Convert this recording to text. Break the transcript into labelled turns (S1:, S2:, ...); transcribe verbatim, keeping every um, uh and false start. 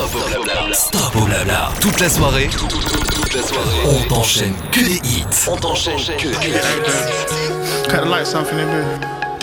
S1: Stop au blabla. Stop au blabla. Toute la soirée. Toute, toute, toute, toute la soirée. On t'enchaîne que des hits. On t'enchaîne que des hits.
S2: Kinda like something to do.